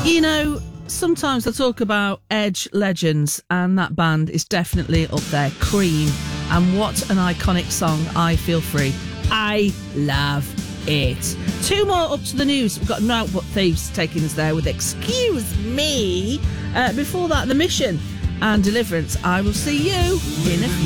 You know, sometimes I talk about Edge legends, and that band is definitely up there. Cream. And what an iconic song, I Feel Free. I love it. Two more up to the news. We've got Notebook Thieves taking us there with Excuse Me. Before that, The Mission and Deliverance. I will see you in a few.